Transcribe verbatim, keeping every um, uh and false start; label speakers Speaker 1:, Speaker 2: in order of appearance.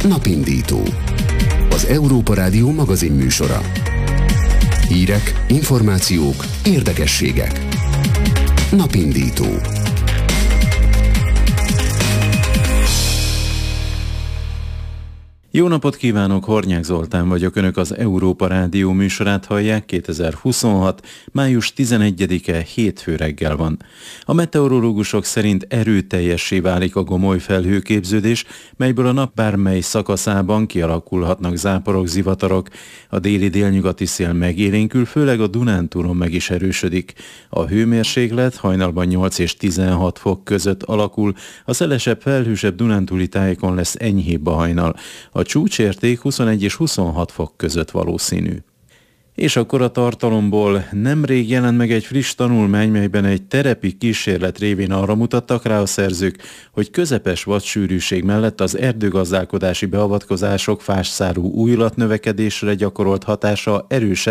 Speaker 1: Napindító. Az Európa Rádió magazinműsora. Hírek, információk, érdekességek. Napindító.
Speaker 2: Jó napot kívánok, Hornyák Zoltán vagyok, Önök az Európa Rádió műsorát hallják. kétezer-huszonhat. május tizenegyedike, hétfő reggel van. A meteorológusok szerint erőteljessé válik a gomoly felhőképződés, melyből a nap bármely szakaszában kialakulhatnak záporok, zivatarok. A déli délnyugati szél megélénkül, főleg a Dunántúlon meg is erősödik. A hőmérséklet hajnalban nyolc és tizenhat fok között alakul, a szelesebb, felhősebb dunántúli tájékon lesz enyhébb a hajnal. A csúcsérték huszonegy és huszonhat fok között valószínű. És akkor a tartalomból: nemrég jelent meg egy friss tanulmány, melyben egy terepi kísérlet révén arra mutattak rá a szerzők, hogy közepes vadsűrűség mellett az erdőgazdálkodási beavatkozások fásszárú újlatnövekedésre gyakorolt hatása erősebb,